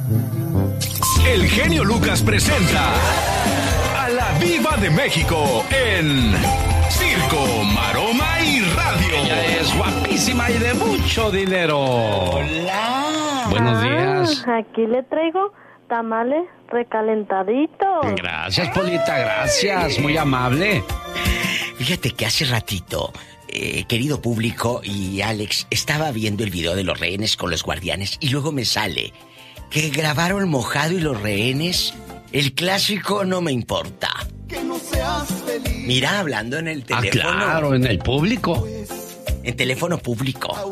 El genio Lucas presenta a la Diva de México en Circo, Maroma y Radio. Ella es guapísima y de mucho dinero. Hola. Buenos días. Aquí le traigo tamales recalentaditos. Gracias, Polita, gracias. Muy amable. Fíjate que hace ratito, querido público y Alex, estaba viendo el video de los rehenes con los guardianes y luego me sale que grabaron Mojado y los rehenes, el clásico No me importa. Que no seas feliz. Mira, hablando en el teléfono. Ah, claro, en el público. En teléfono público.